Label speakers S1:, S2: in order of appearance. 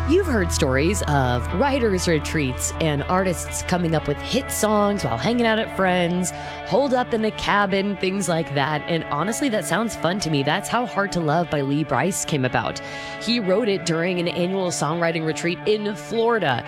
S1: You've heard stories of writers' retreats and artists coming up with hit songs while hanging out at friends, holed up in a cabin, things like that. And honestly, that sounds fun to me. That's how Hard to Love by Lee Brice came about. He wrote it during an annual songwriting retreat in Florida.